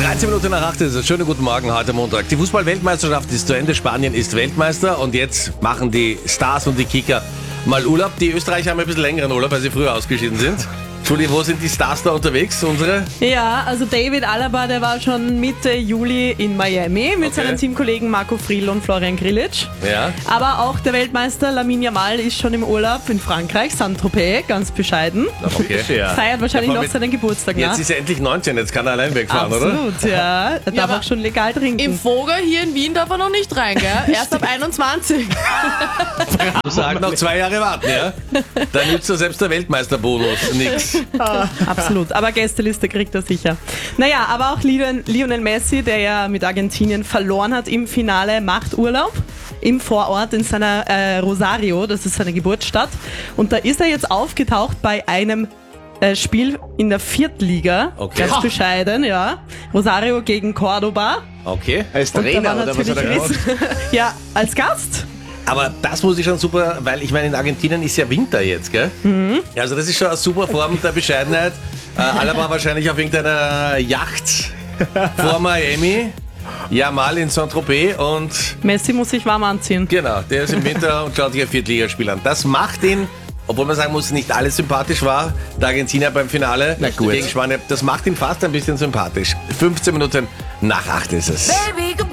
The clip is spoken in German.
13 Minuten nach 8 ist es. Schönen guten Morgen heute Montag. Die Fußball-Weltmeisterschaft ist zu Ende. Spanien ist Weltmeister und jetzt machen die Stars und die Kicker mal Urlaub. Die Österreicher haben ein bisschen längeren Urlaub, weil sie früher ausgeschieden sind. Julie, wo sind die Stars da unterwegs, unsere? Ja, also David Alaba, der war schon Mitte Juli in Miami mit seinen Teamkollegen Marco Friedl und Florian Grillitsch. Ja. Aber auch der Weltmeister Lamine Yamal ist schon im Urlaub in Frankreich, Saint-Tropez, ganz bescheiden. Okay. Ja. Feiert wahrscheinlich noch seinen Geburtstag nach. Jetzt ist er endlich 19, jetzt kann er allein wegfahren, oder? Absolut, ja. Er darf auch schon legal trinken. Im Vogel hier in Wien darf er noch nicht rein, gell? Erst ab 21. Du sagst, noch 2 Jahre warten, ja? Dann nützt er selbst der Weltmeisterbonus nix. Absolut, aber Gästeliste kriegt er sicher. Naja, aber auch Lionel Messi, der ja mit Argentinien verloren hat im Finale, macht Urlaub im Vorort in seiner Rosario, das ist seine Geburtsstadt. Und da ist er jetzt aufgetaucht bei einem Spiel in der Viertliga, Okay. ganz bescheiden, ja. Rosario gegen Cordoba. Okay. Als Und da Trainer war oder was hat er natürlich gemacht? Ja, als Gast. Aber das muss ich schon super, weil ich meine, in Argentinien ist ja Winter jetzt, gell? Mhm. Also das ist schon eine super Form der Bescheidenheit. Alaba wahrscheinlich auf irgendeiner Yacht vor Miami. Yamal in Saint-Tropez und Messi muss sich warm anziehen. genau, der ist im Winter und schaut sich ein Viertligaspiel an. Das macht ihn, obwohl man sagen muss, nicht alles sympathisch war, der Argentinier beim Finale gegen Spanien, das macht ihn fast ein bisschen sympathisch. 15 Minuten nach 8 ist es.